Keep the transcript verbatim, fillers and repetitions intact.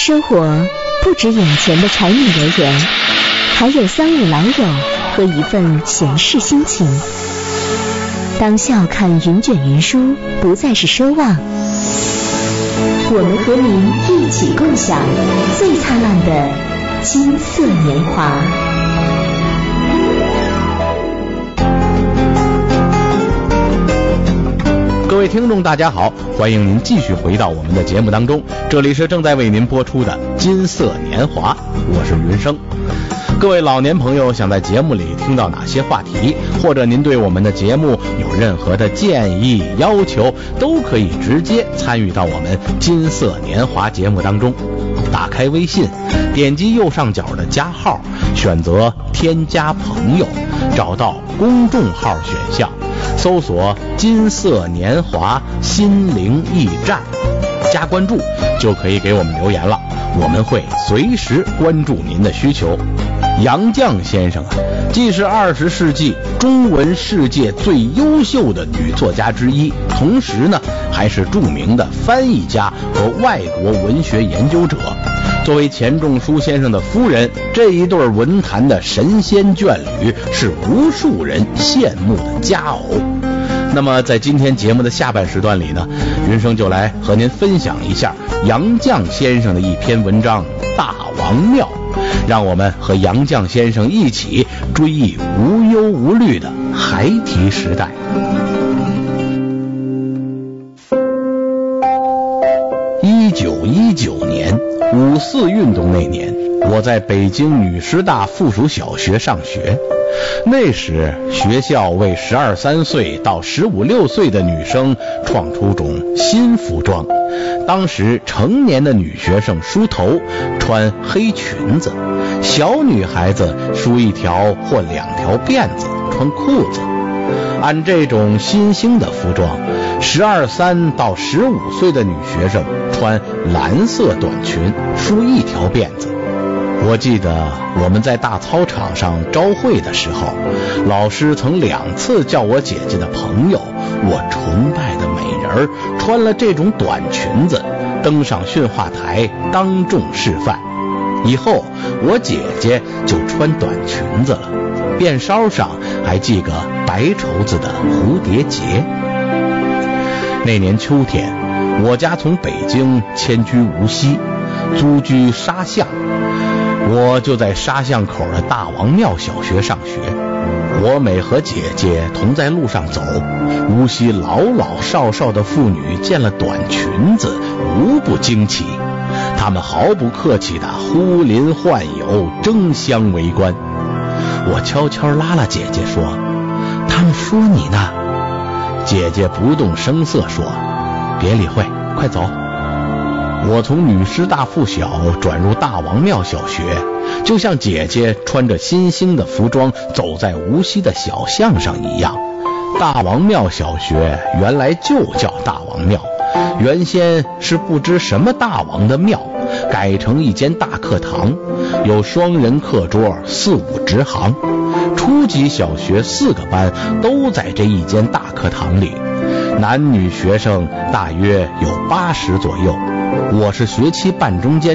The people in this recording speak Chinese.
生活不止眼前的柴米油盐，还有三五老友和一份闲适心情。当笑看云卷云舒不再是奢望，我们和您一起共享最灿烂的金色年华。 各位听众大家好，欢迎您继续回到我们的节目当中，这里是正在为您播出的金色年华，我是云生。各位老年朋友想在节目里听到哪些话题，或者您对我们的节目有任何的建议要求，都可以直接参与到我们金色年华节目当中。打开微信，点击右上角的加号，选择添加朋友，找到公众号选项，搜索金色年华心灵驿站，加关注就可以给我们留言了，我们会随时关注您的需求。杨绛先生啊，既是二十世纪中文世界最优秀的女作家之一，同时呢还是著名的翻译家和外国文学研究者。作为钱钟书先生的夫人，这一对文坛的神仙眷侣是无数人羡慕的佳偶。那么在今天节目的下半时段里呢，云生就来和您分享一下杨绛先生的一篇文章《大王庙》，让我们和杨绛先生一起追忆无忧无虑的孩提时代。一九一九年五四运动那年，我在北京女师大附属小学上学。那时学校为十二三岁到十五六岁的女生创出种新服装，当时成年的女学生梳头，穿黑裙子，小女孩子梳一条或两条辫子，穿裤子。按这种新兴的服装，十二三到十五岁的女学生穿蓝色短裙，梳一条辫子。我记得我们在大操场上招会的时候，老师曾两次叫我姐姐的朋友，我崇拜的美人穿了这种短裙子登上训话台当众示范。以后我姐姐就穿短裙子了，辫梢上还系个白绸子的蝴蝶结。那年秋天，我家从北京迁居无锡，租居沙巷，我就在沙巷口的大王庙小学上学。我每和姐姐同在路上走，无锡老老少少的妇女见了短裙子无不惊奇，她们毫不客气地呼邻唤友，争相围观。我悄悄拉了姐姐说：“他们说你呢。”姐姐不动声色说：“别理会，快走。”我从女师大附小转入大王庙小学，就像姐姐穿着新兴的服装走在无锡的小巷上一样。大王庙小学原来就叫大王庙，原先是不知什么大王的庙，改成一间大课堂，有双人课桌，四五直行。初级小学四个班都在这一间大课堂里，男女学生大约有八十左右。我是学期半中间